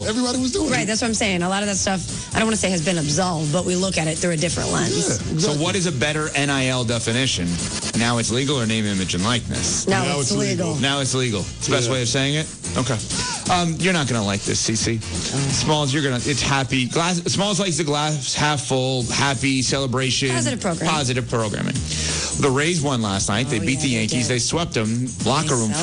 everybody was doing. Right, it. that's what I'm saying. A lot of that stuff, I don't want to say has been absolved, but we look at it through a different lens. Yeah, exactly. So what is a better NIL definition? Now it's legal or name, image, and likeness? Now Now it's it's legal. legal. Now it's legal. It's the best Yeah. way of saying it? Okay. You're not going to like this, CC. Smalls, it's happy. Smalls likes the glass half full, happy celebration. Positive program. Positive programming. The Rays won last night. They beat the they Yankees. did. They swept them. Locker room